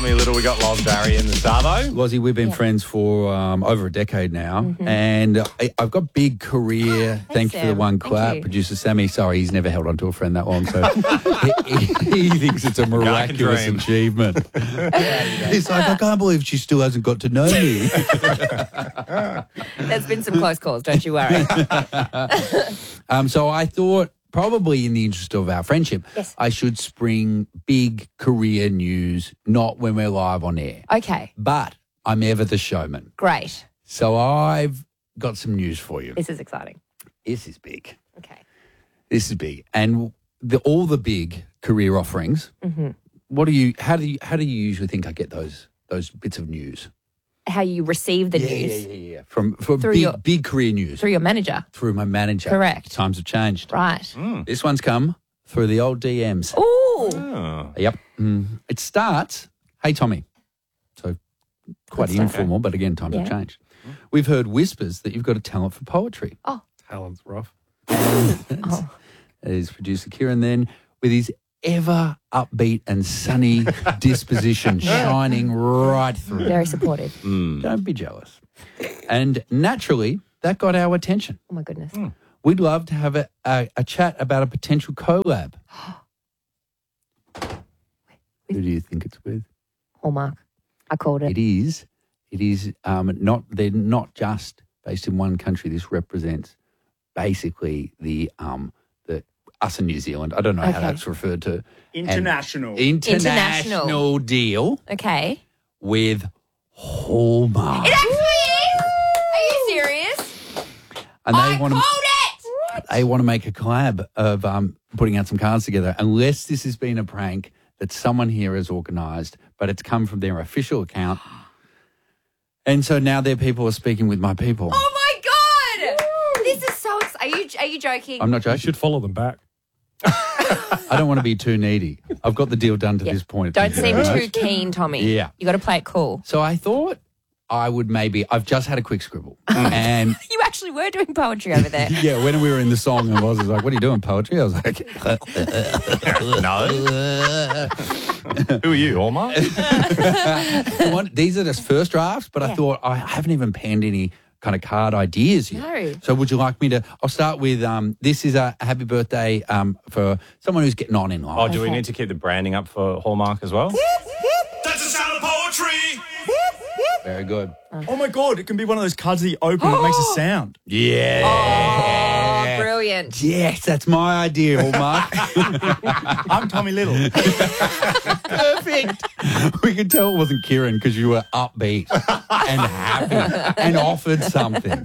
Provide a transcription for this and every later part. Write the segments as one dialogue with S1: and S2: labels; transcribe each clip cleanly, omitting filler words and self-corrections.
S1: Tommy Little. We got Loz, Barry and the Savo.
S2: Lozzie, we've been friends for over a decade now, and I've got big career. Thank you for the one clap.
S3: you.
S2: Producer Sammy, sorry, he's never held on to a friend that long, so he thinks it's a miraculous
S1: dream.
S2: achievement. He's like, I can't believe she still hasn't got to know me.
S3: There's been some close calls, don't you worry.
S2: So I thought, probably in the interest of our friendship,
S3: Yes.
S2: I should spring big career news, not when we're live on air.
S3: Okay,
S2: But I'm ever the showman.
S3: great.
S2: So I've got some news for you.
S3: This is exciting.
S2: This is big.
S3: Okay.
S2: This is big. And all the big career offerings, how do you usually think I get those bits of news?
S3: How you receive the news
S2: Yeah. From
S3: Through
S2: big career news.
S3: through your manager.
S2: Through my manager.
S3: Correct.
S2: Times have changed.
S3: Right.
S2: This one's come through the old DMs.
S3: Ooh.
S1: Oh.
S2: Yep. It starts, hey, Tommy. So quite
S3: Good stuff.
S2: informal, but again, times have
S3: Yeah.
S2: changed. We've heard whispers that you've got a talent for poetry.
S1: Talent's rough.
S2: Is producer Kieran then, with his ever upbeat and sunny disposition shining right through.
S3: Very supportive.
S2: Don't be jealous. And naturally, that got our attention.
S3: Oh, my goodness.
S2: We'd love to have a chat about a potential collab. Who do you think it's with?
S3: Hallmark. I called it.
S2: It is not. They're not just based in one country. This represents basically the us in New Zealand. I don't know how
S3: Okay.
S2: that's referred to.
S4: International.
S2: International deal
S3: Okay.
S2: with Hallmark,
S3: It actually is? Are you serious?
S2: and
S3: I
S2: they want
S3: called
S2: to.
S3: it!
S2: They want to make a collab of putting out some cards together. Unless this has been a prank that someone here has organised, but it's come from their official account, and so now their people are speaking with my people.
S3: Oh, my God! This is so exciting. Are you joking?
S2: I'm not
S1: You
S2: joking.
S1: should follow them back.
S2: I don't want to be too needy. I've got the deal done to
S3: Yeah.
S2: this point.
S3: Don't
S2: Thank you
S3: seem
S2: very
S3: too
S2: much.
S3: keen, Tommy.
S2: Yeah.
S3: You got to play it cool.
S2: So I thought I would I've just had a quick scribble. And
S3: You actually were doing poetry over there.
S2: yeah, when we were in the song and Loz was like, what are you doing, poetry? I was like,
S1: No. Who are you, Hallmark?
S2: these are just first drafts, but I thought I haven't even penned any kind of card ideas yet.
S3: No.
S2: So would you like me to, I'll start with, this is a happy birthday for someone who's getting on in life.
S1: Oh, do we need to keep the branding up for Hallmark as well?
S5: That's the sound of poetry.
S2: Very good.
S4: Oh my God, it can be one of those cards that you open that makes a sound.
S2: Yeah.
S3: Oh, brilliant.
S2: Yes, that's my idea, Hallmark.
S4: I'm Tommy Little.
S2: Perfect. We could tell it wasn't Kieran because you were upbeat and happy and offered something.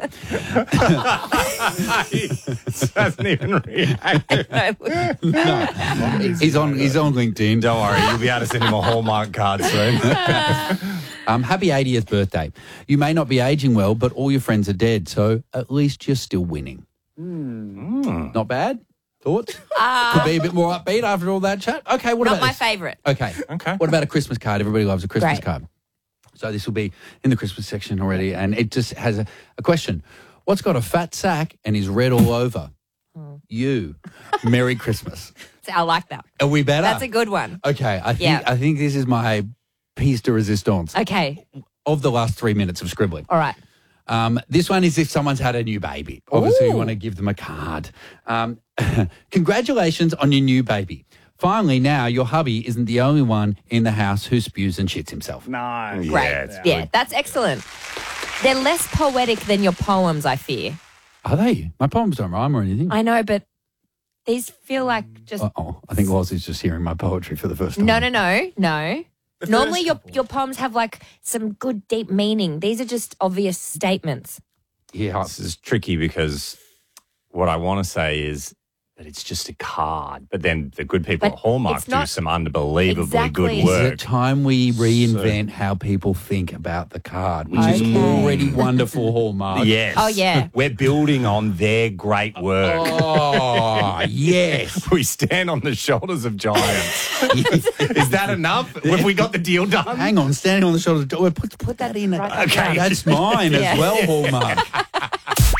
S1: He hasn't even reacted.
S2: No. He's on LinkedIn.
S1: Don't worry, you'll be able to send him a Hallmark card soon.
S2: Happy 80th birthday. You may not be aging well, but all your friends are dead, so at least you're still winning. Not bad? Thoughts? Could be a bit more upbeat after all that chat. Okay, what
S3: Not
S2: about
S3: my
S2: this?
S3: favourite.
S2: Okay.
S1: Okay.
S2: What about a Christmas card? Everybody loves a Christmas
S3: Great.
S2: card. So this will be in the Christmas section already, and it just has a question. What's got a fat sack and is red all over? You. Merry Christmas.
S3: So I like that.
S2: Are we better?
S3: That's a good one.
S2: Okay,
S3: Yeah.
S2: I think this is my piece de resistance
S3: Okay.
S2: of the last 3 minutes of scribbling.
S3: All right.
S2: This one is if someone's had a new baby. Obviously, you
S3: Ooh.
S2: want to give them a card. Congratulations on your new baby. Finally, now your hubby isn't the only one in the house who spews and shits himself.
S4: Nice.
S3: Great.
S1: it's
S3: Yeah,
S1: good.
S3: that's excellent. They're less poetic than your poems, I fear.
S2: Are they? My poems don't rhyme or anything.
S3: I know, but these feel like just...
S2: I think Loz is just hearing my poetry for the first time.
S3: No.
S4: The
S3: Normally
S4: first couple.
S3: your poems have like some good deep meaning. These are just obvious statements.
S2: Yeah.
S1: This is tricky because what I want to say is that it's just a card. But then the good people
S3: But
S1: at Hallmark
S3: it's
S1: do
S3: not-
S1: some unbelievably
S3: Exactly.
S1: good
S2: Is it
S1: work.
S2: time we reinvent how people think about the card, which is
S3: Okay.
S2: already wonderful, Hallmark?
S1: Yes.
S3: Oh, yeah.
S1: We're building on their great work.
S2: Oh, yes.
S1: We stand on the shoulders of giants. Is that enough? Have we got the deal done?
S2: Hang on, standing on the shoulder. Put that in.
S3: Right
S1: Okay.
S2: That's mine
S3: Yeah.
S2: as well, Hallmark.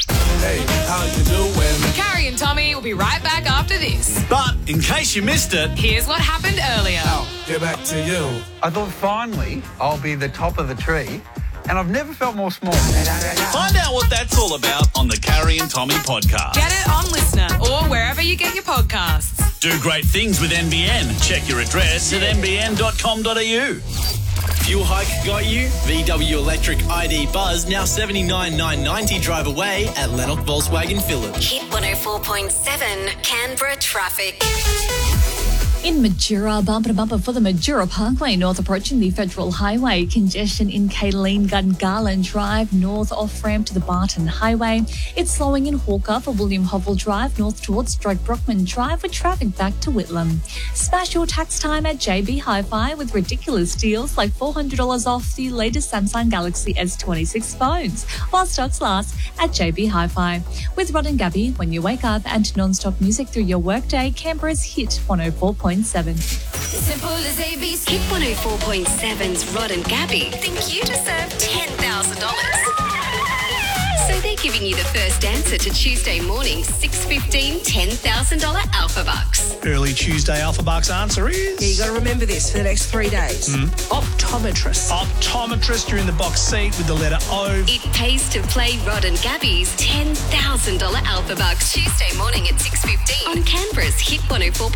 S6: Hey, how you doing?
S7: Carrie and Tommy will be right back after this.
S5: But in case you missed it,
S7: Here's what happened earlier.
S6: Get back to you.
S8: I thought finally I'll be the top of the tree, and I've never felt more small.
S5: find out what that's all about on the Carrie and Tommy podcast.
S7: Get it on Listener or wherever you get your podcasts.
S5: Do great things with NBN. Check your address at nbn.com.au.
S9: Fuel hike got you? VW Electric ID Buzz now $79,990 drive away at Lennox Volkswagen Phillips.
S10: Hit 104.7 Canberra traffic.
S11: In Majura, bumper to bumper for the Majura Parkway north approaching the Federal Highway. Congestion in Kayleen Gungarland Drive north off-ramp to the Barton Highway. It's slowing in Hawker for William Hovell Drive north towards Drake Brockman Drive with traffic back to Whitlam. Smash your tax time at JB Hi-Fi with ridiculous deals like $400 off the latest Samsung Galaxy S26 phones while stocks last at JB Hi-Fi. With Rod and Gabby, when you wake up and non-stop music through your workday, Canberra's Hit 104.7.
S10: Simple as ABC. Hit 104.7's Rod and Gabby think you deserve $10,000. So they're giving you the first answer to Tuesday morning, 6:15 $10,000 Alpha Bucks.
S5: Early Tuesday Alpha Bucks answer is...
S12: Yeah, you got to remember this for the next 3 days. Optometrist.
S5: Optometrist, you're in the box seat with the letter O.
S10: It pays to play Rod and Gabby's $10,000 Alpha Bucks Tuesday morning at 6:15 on Canberra's Hit 104.